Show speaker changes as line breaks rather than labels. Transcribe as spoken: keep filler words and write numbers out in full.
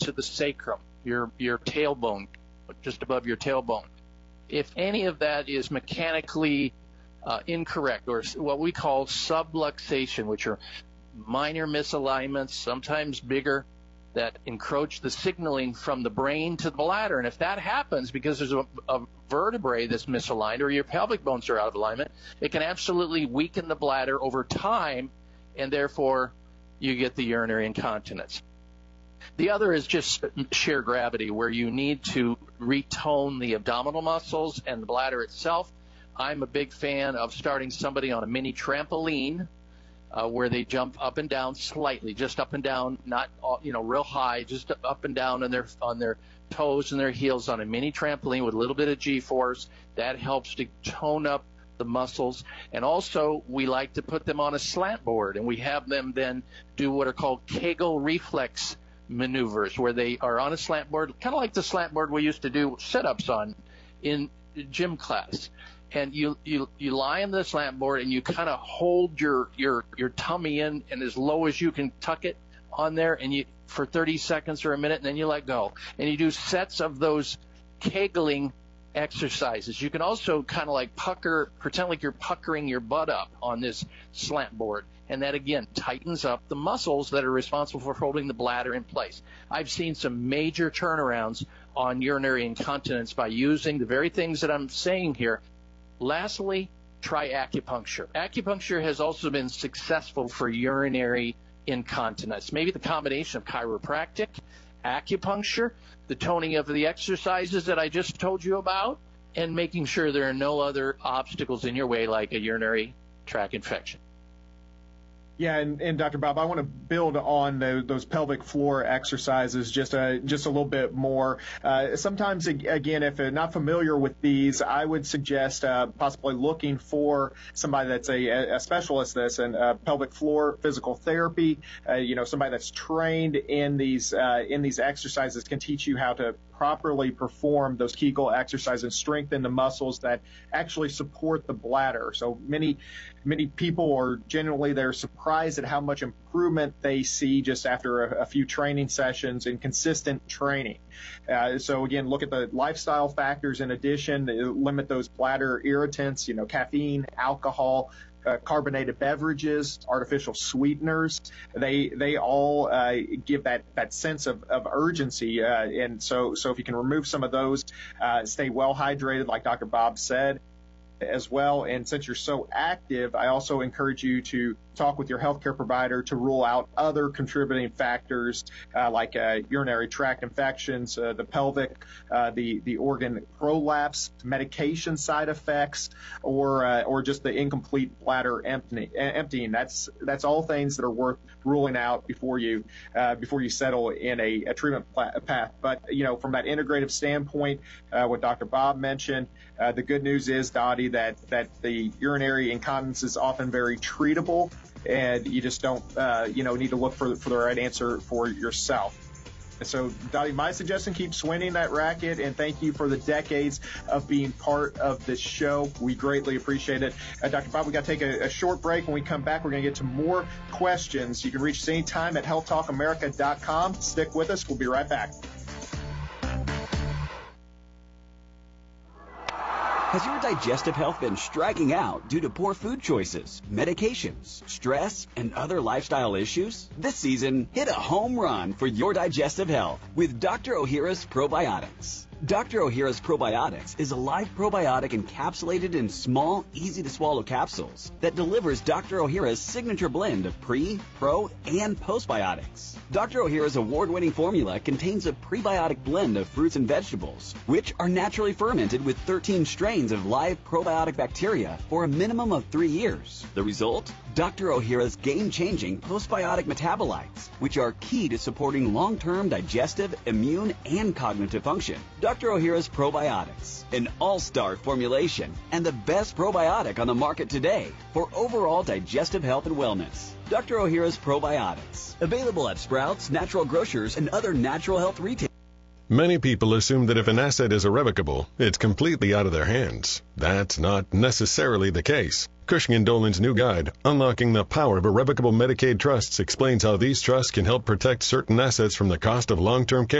to the sacrum, your your tailbone, just above your tailbone. If any of that is mechanically uh, incorrect, or what we call subluxation, which are minor misalignments, sometimes bigger, that encroach the signaling from the brain to the bladder. And if that happens because there's a, a vertebrae that's misaligned or your pelvic bones are out of alignment, it can absolutely weaken the bladder over time, and therefore you get the urinary incontinence. The other is just sheer gravity, where you need to retone the abdominal muscles and the bladder itself. I'm a big fan of starting somebody on a mini trampoline, Uh, where they jump up and down slightly, just up and down, not you know real high, just up and down on their on their toes and their heels on a mini trampoline with a little bit of G-force. That helps to tone up the muscles. And also, we like to put them on a slant board, and we have them then do what are called Kegel reflex maneuvers, where they are on a slant board, kind of like the slant board we used to do sit-ups on in gym class. And you, you, you lie on the slant board and you kind of hold your, your, your tummy in and as low as you can tuck it on there, and you for thirty seconds or a minute, and then you let go. And you do sets of those kegling exercises. You can also kind of like pucker, pretend like you're puckering your butt up on this slant board. And that, again, tightens up the muscles that are responsible for holding the bladder in place. I've seen some major turnarounds on urinary incontinence by using the very things that I'm saying here. Lastly, try acupuncture. Acupuncture has also been successful for urinary incontinence. Maybe the combination of chiropractic, acupuncture, the toning of the exercises that I just told you about, and making sure there are no other obstacles in your way like a urinary tract infection.
Yeah, and, and Doctor Bob, I want to build on the, those pelvic floor exercises just a, just a little bit more. Uh, sometimes, again, if you're not familiar with these, I would suggest uh, possibly looking for somebody that's a, a specialist this in uh, pelvic floor physical therapy. Uh, you know, somebody that's trained in these uh, in these exercises can teach you how to properly perform those Kegel exercises and strengthen the muscles that actually support the bladder. So many, many people are generally they're surprised at how much improvement they see just after a, a few training sessions and consistent training. Uh, so again, look at the lifestyle factors in addition, limit those bladder irritants, you know, caffeine, alcohol, Uh, carbonated beverages, artificial sweeteners. They they all uh, give that that sense of, of urgency, uh, and so so if you can remove some of those, uh, stay well hydrated, like Doctor Bob said, as well. And since you're so active, I also encourage you to talk with your healthcare provider to rule out other contributing factors uh, like uh, urinary tract infections, uh, the pelvic, uh, the the organ prolapse, medication side effects, or uh, or just the incomplete bladder empty, emptying. That's that's all things that are worth ruling out before you uh, before you settle in a, a treatment path. But you know, from that integrative standpoint, uh, what Doctor Bob mentioned, uh, the good news is, Dottie, that that the urinary incontinence is often very treatable. And you just don't, uh, you know, need to look for, for the right answer for yourself. And so, Dottie, my suggestion, keep swinging that racket, and thank you for the decades of being part of this show. We greatly appreciate it. Uh, Doctor Bob, we got to take a, a short break. When we come back, we're going to get to more questions. You can reach us anytime at health talk america dot com. Stick with us. We'll be right back.
Has your digestive health been striking out due to poor food choices, medications, stress, and other lifestyle issues? This season, hit a home run for your digestive health with Doctor Ohhira's Probiotics. Doctor Ohhira's Probiotics is a live probiotic encapsulated in small, easy-to-swallow capsules that delivers Doctor Ohhira's signature blend of pre, pro, and postbiotics. Doctor Ohhira's award-winning formula contains a prebiotic blend of fruits and vegetables, which are naturally fermented with thirteen strains of live probiotic bacteria for a minimum of three years. The result? Doctor Ohhira's game-changing postbiotic metabolites, which are key to supporting long-term digestive, immune, and cognitive function. Doctor Ohhira's Probiotics, an all-star formulation and the best probiotic on the market today for overall digestive health and wellness. Doctor Ohhira's Probiotics, available at Sprouts, Natural Grocers, and other natural health retailers.
Many people assume that if an asset is irrevocable, it's completely out of their hands. That's not necessarily the case. Cushing and Dolan's new guide, Unlocking the Power of Irrevocable Medicaid Trusts, explains how these trusts can help protect certain assets from the cost of long-term care.